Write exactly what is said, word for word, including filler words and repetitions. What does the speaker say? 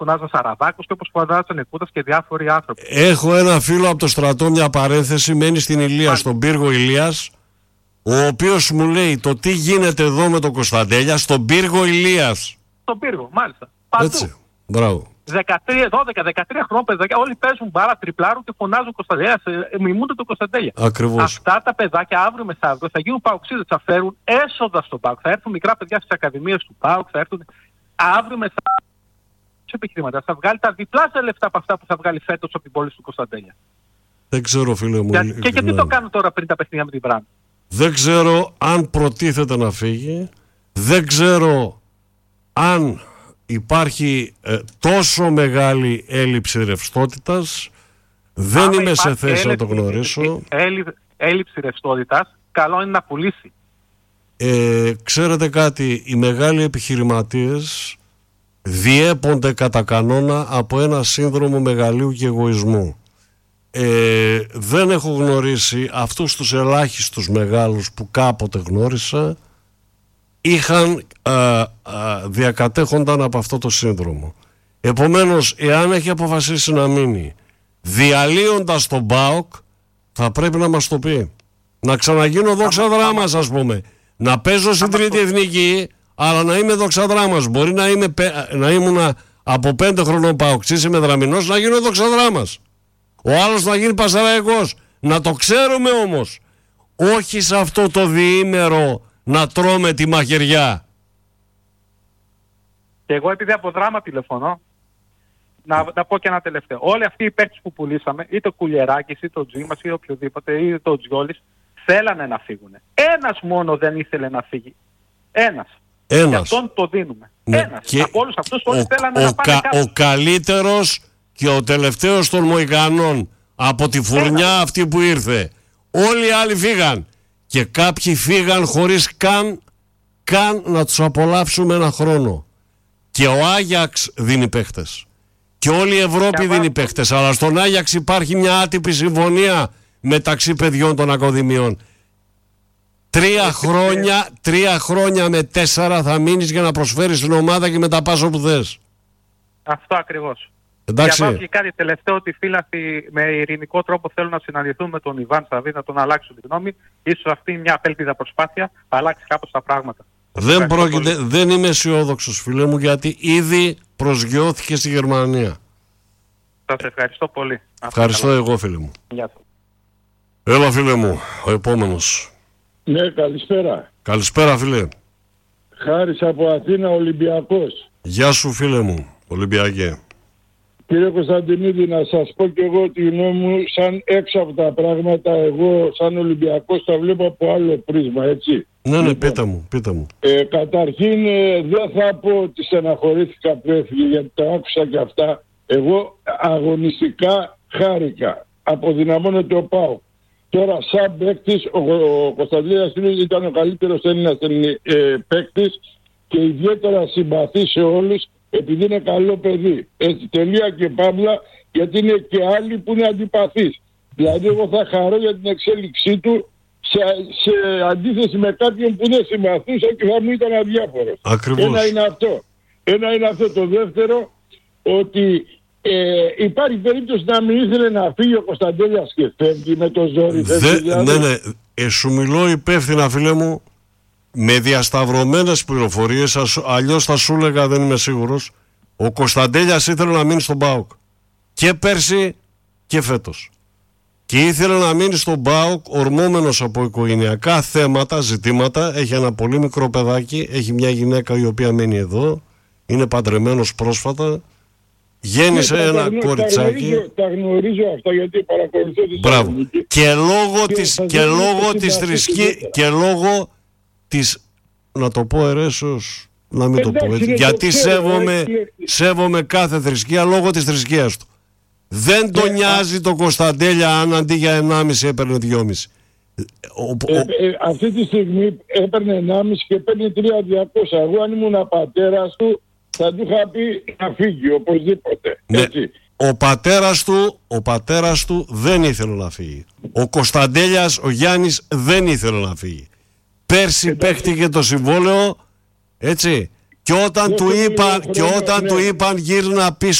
φωνάζαν Σαραβάκος και όπως φωνάζαν Νεκούτας και διάφοροι άνθρωποι. Έχω ένα φίλο από το στρατό, μια παρένθεση, μένει στην Ηλία, στον πύργο Ηλίας, ο οποίος μου λέει το τι γίνεται εδώ με τον Κωνσταντέλια στον πύργο Ηλίας. Στον πύργο, μάλιστα. Παντού. Έτσι, μπράβο. δεκατρία, δώδεκα, δεκατρία χρόνια παιδάκια, όλοι παίζουν μπάλα, τριπλάρουν και φωνάζουν Κωνσταντέλια, μιμούνται τον Κωνσταντέλια. Ακριβώς. Αυτά τα παιδάκια αύριο μεθαύριο θα γίνουν παοξίδες, θα φέρουν έσοδα στον ΠΑΟΚ. Θα έρθουν μικρά παιδιά στις ακαδημίες του ΠΑΟΚ, θα έρθουν αύριο μεθαύριο στους επιχειρηματίες. Θα βγάλει τα διπλάσια λεφτά από αυτά που θα βγάλει φέτος από την πόλη του Κωνσταντέλια. Δεν ξέρω, φίλε μου. Για, και γιατί το κάνουν τώρα πριν τα παιχνίδια με την Μπράντα. Δεν ξέρω αν προτίθεται να φύγει. Δεν ξέρω αν υπάρχει ε, τόσο μεγάλη έλλειψη ρευστότητας. Δεν Άμα είμαι σε θέση να το γνωρίσω. Έλλειψη, έλλειψη ρευστότητας, καλό είναι να πουλήσει. Ε, ξέρετε κάτι, οι μεγάλοι επιχειρηματίες διέπονται κατά κανόνα από ένα σύνδρομο μεγαλείου και εγωισμού. Ε, δεν έχω γνωρίσει αυτούς τους ελάχιστους μεγάλους που κάποτε γνώρισα είχαν α, α, διακατέχονταν από αυτό το σύνδρομο. Επομένως, εάν έχει αποφασίσει να μείνει διαλύοντας τον ΠΑΟΚ, θα πρέπει να μας το πει. Να ξαναγίνω δόξα δράμας, ας πούμε. Να παίζω στην τρίτη εθνική, αλλά να είμαι δόξα δράμας. Μπορεί να, είμαι, να ήμουν από πέντε χρονών ΠΑΟΚτσής, είμαι δραμηνός, να γίνω δόξα δράμας. Ο άλλος να γίνει πασαραϊκός. Να το ξέρουμε όμως. Όχι σε αυτό το διήμερο να τρώμε τη μαχαιριά. Και εγώ επειδή από δράμα τηλεφωνώ, να, να πω και ένα τελευταίο. Όλοι αυτοί οι παίκτες που πουλήσαμε, είτε ο Κουλιεράκης, είτε ο Τζίμας, είτε οποιοδήποτε, είτε ο Τζιόλης, θέλανε να φύγουν. Ένας μόνο δεν ήθελε να φύγει. Ένας. Ένας. Και αυτόν το δίνουμε. Ναι. Ένας. Και από όλους αυτούς όλοι ο, θέλανε ο, να πάνε κα, κάτω. ο καλύτερος και ο τελευταίος των Μοϊκανών από τη φουρνιά Ένα. αυτή που ήρθε. Όλοι οι άλλοι φύγαν. Και κάποιοι φύγαν χωρίς καν, καν να τους απολαύσουμε ένα χρόνο. Και ο Άγιαξ δίνει παίχτες. Και όλη η Ευρώπη δίνει βά... παίχτες. Αλλά στον Άγιαξ υπάρχει μια άτυπη συμφωνία μεταξύ παιδιών των ακαδημιών. Τρία χρόνια, τρία χρόνια με τέσσερα θα μείνεις για να προσφέρεις την ομάδα και μετά πας όπου θες. Αυτό ακριβώς. Εντάξει. Διαβάζω και κάτι τελευταίο ότι οι φίλαθοι με ειρηνικό τρόπο θέλουν να συναντηθούν με τον Ιβάν Σαββίδη, να τον αλλάξουν τη γνώμη. Ίσως αυτή μια απέλπιδα προσπάθεια θα αλλάξει κάπως τα πράγματα. Δεν, πρόκειται, δεν είμαι αισιόδοξος, φίλε μου, γιατί ήδη προσγειώθηκε στη Γερμανία. Σας ευχαριστώ πολύ. Ευχαριστώ εγώ, φίλε μου. Γεια σας. Έλα, φίλε μου, ο επόμενος. Ναι, καλησπέρα. Καλησπέρα, φίλε. Χάρης από Αθήνα, Ολυμπιακός. Γεια σου, φίλε μου, Ολυμπιακέ. Κύριε Κωνσταντινίδη, να σας πω και εγώ τη γνώμη μου, σαν έξω από τα πράγματα, εγώ σαν Ολυμπιακός τα βλέπω από άλλο πρίσμα, έτσι. Ναι, ναι, λοιπόν, πείτε μου, πείτε μου. Ε, καταρχήν ε, δεν θα πω ότι στεναχωρήθηκα που έφυγε, γιατί τα άκουσα και αυτά. Εγώ αγωνιστικά χάρηκα. Αποδυναμώνεται ο ΠΑΟΚ. Τώρα σαν παίκτης, ο, ο Κωνσταντίνας ήταν ο καλύτερος Έλληνας ε, παίκτης και ιδιαίτερα συμπαθή σε όλους, επειδή είναι καλό παιδί. Έτσι, τελεία και παύλα, γιατί είναι και άλλοι που είναι αντιπαθείς. Δηλαδή εγώ θα χαρώ για την εξέλιξή του σε, σε αντίθεση με κάποιον που δεν συμπαθούσα και θα μου ήταν αδιάφορος. Ακριβώς. Ένα είναι αυτό. Ένα είναι αυτό. Το δεύτερο, ότι ε, υπάρχει περίπτωση να μην ήθελε να φύγει ο Κωνσταντέλιας και φεύγει με το ζόρι. Δε, δηλαδή. Ναι, ναι. Ε, σου μιλώ υπεύθυνα, φίλε μου, με διασταυρωμένες πληροφορίες, αλλιώς θα σου έλεγα, δεν είμαι σίγουρος. Ο Κωνσταντέλιας ήθελε να μείνει στον ΠΑΟΚ και πέρσι και φέτος. Και ήθελε να μείνει στον ΠΑΟΚ ορμόμενος από οικογενειακά θέματα, ζητήματα. Έχει ένα πολύ μικρό παιδάκι, έχει μια γυναίκα η οποία μένει εδώ, είναι παντρεμένος πρόσφατα, γέννησε ναι, ένα τα, κοριτσάκι. Τα γνωρίζω, τα γνωρίζω αυτά γιατί παρακολουθώ τις Μπράβο. Και λόγω και της, και λόγω της θρησκείας και λόγω της, να το πω αιρέσεως, να μην Εντάξει, το πω έτσι, γιατί το σέβομαι, ε, σέβομαι κάθε θρησκεία λόγω της θρησκείας του. Δεν τον νοιάζει α... το Κωνσταντέλια αν αντί για ενάμιση έπαιρνε δυόμιση. Ε, ε, αυτή τη στιγμή έπαιρνε ενάμιση και παίρνει τρία χιλιάδες διακόσια. Εγώ αν ήμουν πατέρας του θα του είχα πει να φύγει οπωσδήποτε. Ναι. Έτσι. Ο πατέρας του, ο πατέρας του δεν ήθελε να φύγει. Ο Κωνσταντέλιας, ο Γιάννης δεν ήθελε να φύγει. Πέρσι παίχτηκε το συμβόλαιο, έτσι, Και όταν, του είπαν, και όταν του είπαν γύρνα πίσω